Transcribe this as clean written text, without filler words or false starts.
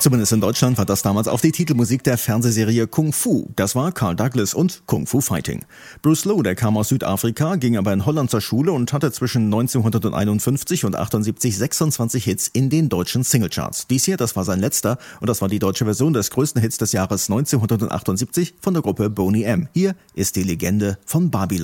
Zumindest in Deutschland war das damals auch die Titelmusik der Fernsehserie Kung Fu. Das war Carl Douglas und Kung Fu Fighting. Bruce Lowe, der kam aus Südafrika, ging aber in Holland zur Schule und hatte zwischen 1951 und 78 26 Hits in den deutschen Singlecharts. Dies hier, das war sein letzter und das war die deutsche Version des größten Hits des Jahres 1978 von der Gruppe Boney M. Hier ist die Legende von Babylon.